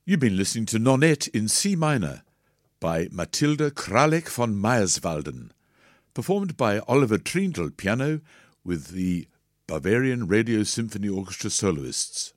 You've been listening to Nonette in C minor by Mathilde Kralek von Meyerswalden, performed by Oliver Trindle piano with the Bavarian Radio Symphony Orchestra soloists.